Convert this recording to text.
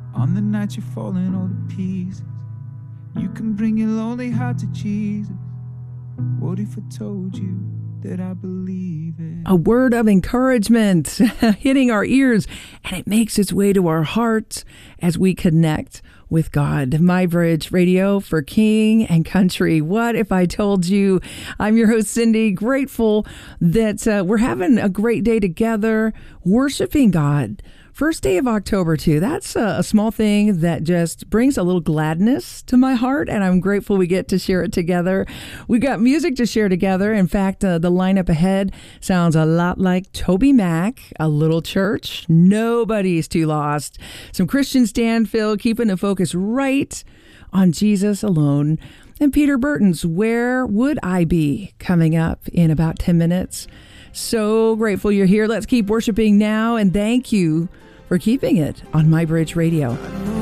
On the night you're falling all to pieces, you can bring your lonely heart to Jesus. What if I told you that I believe it? A word of encouragement hitting our ears, and it makes its way to our hearts as we connect with God. My Bridge Radio for King and Country. What if I told you? I'm your host, Cindy. Grateful that we're having a great day together, worshiping God. First day of October, too. That's a small thing that just brings a little gladness to my heart, and I'm grateful we get to share it together. We got music to share together. In fact, the lineup ahead sounds a lot like Toby Mac, A Little Church, Nobody's Too Lost. Some Christian Stanfield, keeping the focus right on Jesus alone. And Peter Burton's Where Would I Be, coming up in about 10 minutes. So grateful you're here. Let's keep worshiping now, and thank you for keeping it on My Bridge Radio.